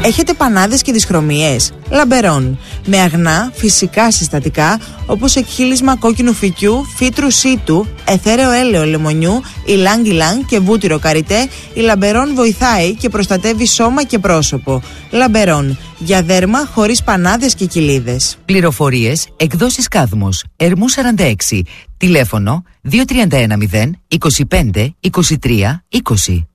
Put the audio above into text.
Έχετε πανάδες και δυσχρωμίες? Λαμπερόν. Με αγνά, φυσικά συστατικά όπως εκχύλισμα κόκκινου φυκιού, φύτρου σίτου, αιθέρεο έλαιο λεμονιού, ηλάνγκ και βούτυρο καριτέ, η Λαμπερόν βοηθάει και προστατεύει σώμα και πρόσωπο. Λαμπερόν. Για δέρμα χωρίς πανάδες και κοιλίδες. Πληροφορίες, εκδόσεις Κάδμος, Ερμού 46. Τηλέφωνο 2310 25 23 20.